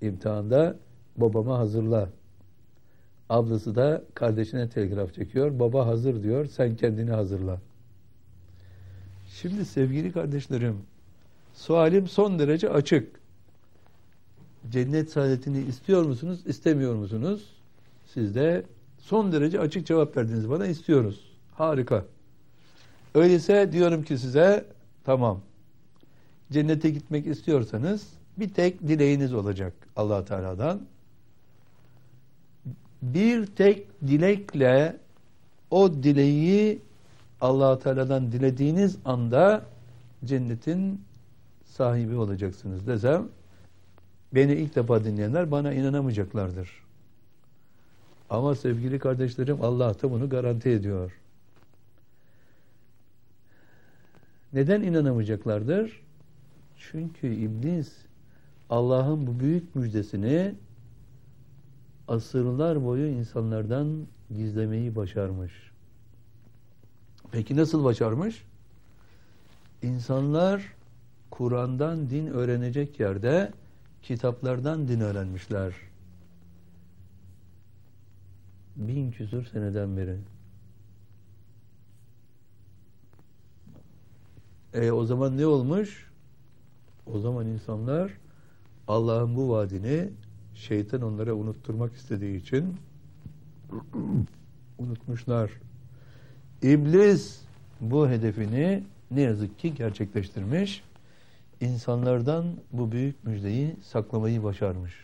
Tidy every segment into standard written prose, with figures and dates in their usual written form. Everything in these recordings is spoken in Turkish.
imtihanda babama hazırla. Ablası da kardeşine telgraf çekiyor. Baba hazır diyor. Sen kendini hazırla. Şimdi sevgili kardeşlerim, sualim son derece açık. Cennet saadetini istiyor musunuz, istemiyor musunuz? Siz de son derece açık cevap verdiniz bana. İstiyoruz. Harika. Öyleyse diyorum ki size, tamam. Cennete gitmek istiyorsanız bir tek dileğiniz olacak Allah Teala'dan. Bir tek dilekle o dileği Allah Teala'dan dilediğiniz anda cennetin sahibi olacaksınız desem, beni ilk defa dinleyenler bana inanamayacaklardır. Ama sevgili kardeşlerim, Allah da bunu garanti ediyor. Neden inanamayacaklardır? Çünkü iblis Allah'ın bu büyük müjdesini asırlar boyu insanlardan gizlemeyi başarmış. Peki nasıl başarmış? İnsanlar Kur'an'dan din öğrenecek yerde kitaplardan din öğrenmişler. 1000 küsur seneden beri. O zaman ne olmuş? O zaman insanlar Allah'ın bu vaadini şeytan onlara unutturmak istediği için unutmuşlar. İblis bu hedefini ne yazık ki gerçekleştirmiş. İnsanlardan bu büyük müjdeyi saklamayı başarmış.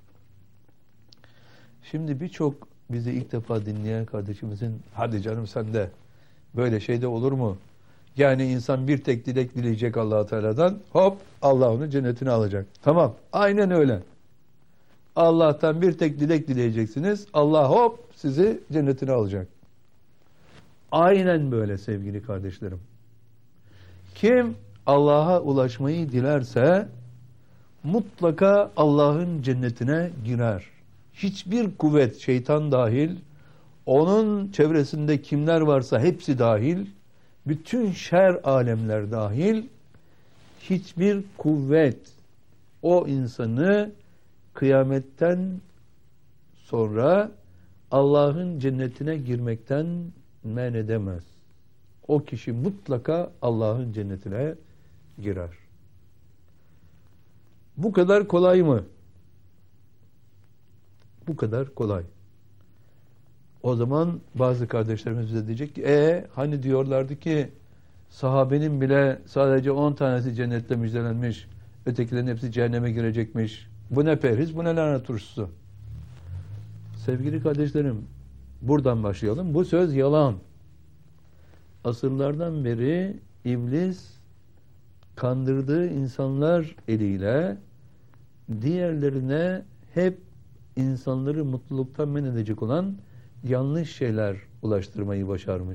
Şimdi birçok bizi ilk defa dinleyen kardeşimizin, hadi canım sen de böyle şey de olur mu? Yani insan bir tek dilek dileyecek Allah Teala'dan, hop Allah onu cennetine alacak. Tamam, aynen öyle. Allah'tan bir tek dilek dileyeceksiniz, Allah hop sizi cennetine alacak. Aynen böyle sevgili kardeşlerim. Kim Allah'a ulaşmayı dilerse mutlaka Allah'ın cennetine girer. Hiçbir kuvvet, şeytan dahil, onun çevresinde kimler varsa hepsi dahil, bütün şer alemler dahil, hiçbir kuvvet o insanı kıyametten sonra Allah'ın cennetine girmekten men edemez. O kişi mutlaka Allah'ın cennetine girer. Bu kadar kolay mı? Bu kadar kolay. O zaman bazı kardeşlerimiz bize diyecek ki hani diyorlardı ki sahabenin bile sadece 10 tanesi cennetle müjdelenmiş, ötekilerin hepsi cehenneme girecekmiş. Bu ne perhiz, bu ne lanet turşusu. Sevgili kardeşlerim, buradan başlayalım. Bu söz yalan. Asırlardan beri iblis kandırdığı insanlar eliyle diğerlerine hep insanları mutluluktan men edecek olan yanlış şeyler ulaştırmayı başarmış.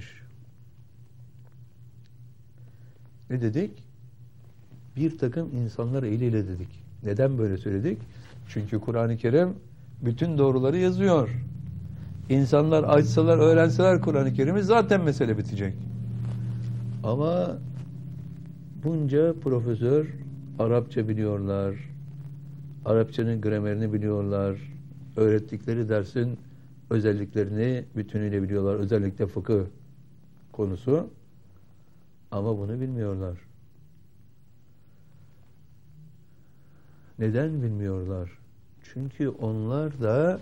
Ne dedik? Bir takım insanlar eliyle dedik. Neden böyle söyledik? Çünkü Kur'an-ı Kerim bütün doğruları yazıyor. İnsanlar açsalar, öğrenseler Kur'an-ı Kerim'i zaten mesele bitecek. Ama bunca profesör Arapça biliyorlar, Arapçanın gramerini biliyorlar, öğrettikleri dersin özelliklerini bütünüyle biliyorlar, özellikle fıkıh konusu, ama bunu bilmiyorlar. Neden bilmiyorlar? Çünkü onlar da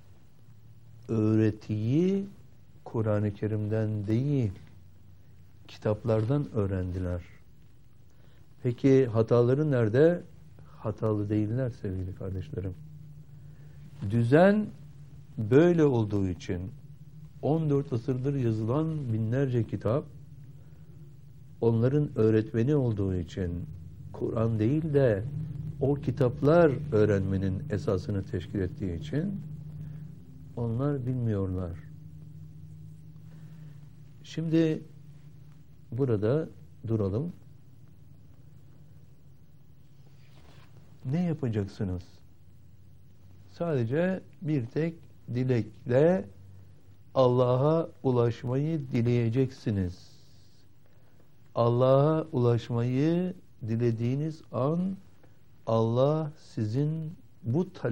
öğretiyi Kur'an-ı Kerim'den değil, kitaplardan öğrendiler. Peki hataları nerede? Hatalı değiller sevgili kardeşlerim. Düzen böyle olduğu için 14 asırdır yazılan binlerce kitap onların öğretmeni olduğu için Kur'an değil de o kitaplar öğrenmenin esasını teşkil ettiği için onlar bilmiyorlar. Şimdi burada duralım. Ne yapacaksınız? Sadece bir tek dilekle Allah'a ulaşmayı dileyeceksiniz. Allah'a ulaşmayı dilediğiniz an Allah sizin bu